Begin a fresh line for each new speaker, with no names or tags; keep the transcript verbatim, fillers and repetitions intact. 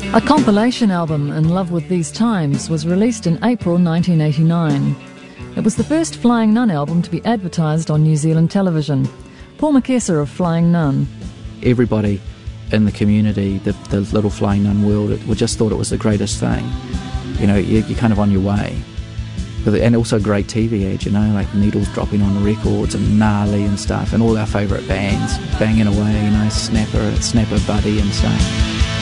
A compilation album, In Love With These Times, was released in April nineteen eighty-nine. It was the first Flying Nun album to be advertised on New Zealand television. Paul McKesser of Flying Nun.
Everybody in the community, the, the little Flying Nun world, it, we just thought it was the greatest thing. You know, you, you're kind of on your way. And also a great T V ad, you know, like needles dropping on the records and gnarly and stuff, and all our favourite bands banging away, you know, Snapper, Snapper Buddy and stuff.